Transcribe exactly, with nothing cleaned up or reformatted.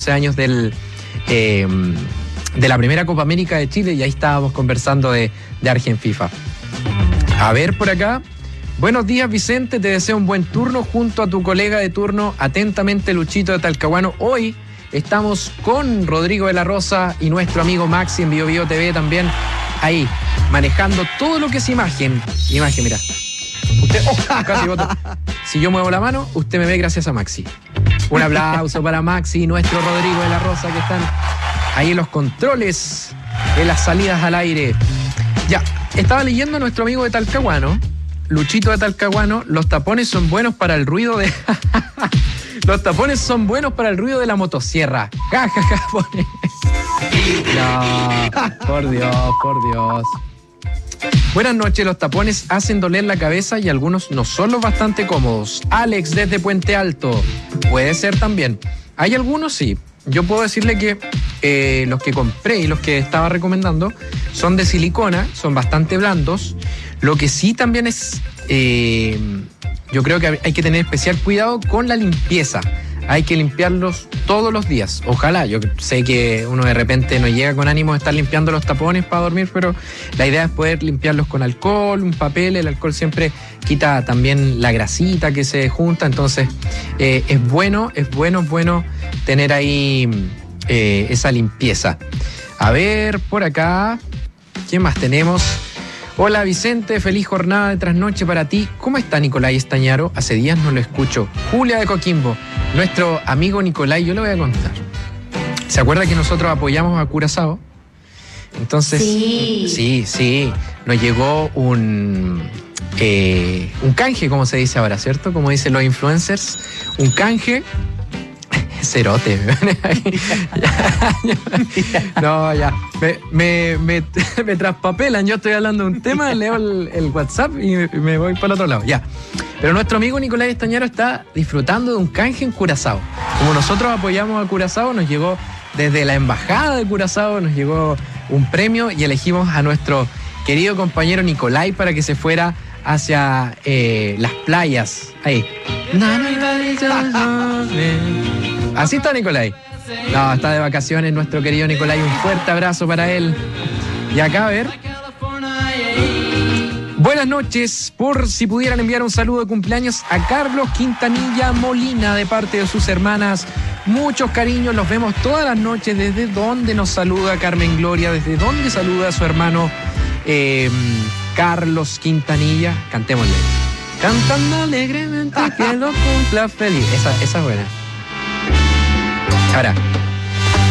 once años del, eh, de la primera Copa América de Chile, y ahí estábamos conversando de, de Argen FIFA. A ver por acá. Buenos días, Vicente, te deseo un buen turno junto a tu colega de turno, atentamente Luchito de Talcahuano. Hoy estamos con Rodrigo de la Rosa y nuestro amigo Maxi en Bio Bio T V también, ahí, manejando todo lo que es imagen. Imagen, mira. Usted, oh, casi boto. Si yo muevo la mano, usted me ve gracias a Maxi. Un aplauso para Maxi y nuestro Rodrigo de la Rosa, que están ahí en los controles de las salidas al aire. Ya, estaba leyendo a nuestro amigo de Talcahuano, Luchito de Talcahuano. Los tapones son buenos para el ruido de... Los tapones son buenos para el ruido de la motosierra. Ja, ja, ja, pone. No, por Dios, por Dios. Buenas noches, los tapones hacen doler la cabeza y algunos no son los bastante cómodos. Alex desde Puente Alto. Puede ser también. Hay algunos, sí. Yo puedo decirle que eh, los que compré y los que estaba recomendando son de silicona, son bastante blandos. Lo que sí también es, eh, yo creo que hay que tener especial cuidado con la limpieza. Hay que limpiarlos todos los días. Ojalá, yo sé que uno de repente no llega con ánimo de estar limpiando los tapones para dormir, pero la idea es poder limpiarlos con alcohol, un papel. El alcohol siempre quita también la grasita que se junta, entonces eh, es bueno, es bueno, es bueno tener ahí eh, esa limpieza. A ver, por acá, ¿qué más tenemos? Hola Vicente, feliz jornada de trasnoche para ti. ¿Cómo está Nicolai Estañaro? Hace días no lo escucho. Julia de Coquimbo, nuestro amigo Nicolai, yo le voy a contar. ¿Se acuerda que nosotros apoyamos a Curazao? Entonces, sí, sí, sí, nos llegó un, eh, un canje, como se dice ahora, ¿cierto? Como dicen los influencers, un canje. Cerote. No, ya. Me, me, me, me traspapelan. Yo estoy hablando de un tema, leo el, el WhatsApp y me voy para el otro lado. Ya. Pero nuestro amigo Nicolai Estañaro está disfrutando de un canje en Curazao. Como nosotros apoyamos a Curazao, nos llegó desde la embajada de Curazao, nos llegó un premio y elegimos a nuestro querido compañero Nicolai para que se fuera hacia eh, las playas. Ahí. Así está Nicolai. No, está de vacaciones nuestro querido Nicolai. Un fuerte abrazo para él. Y acá, a ver. Buenas noches. Por si pudieran enviar un saludo de cumpleaños a Carlos Quintanilla Molina de parte de sus hermanas. Muchos cariños. Los vemos todas las noches. ¿Desde dónde nos saluda Carmen Gloria? ¿Desde dónde saluda a su hermano eh, Carlos Quintanilla? Cantémosle. Cantando alegremente que lo cumpla feliz. Esa, esa es buena. Ahora,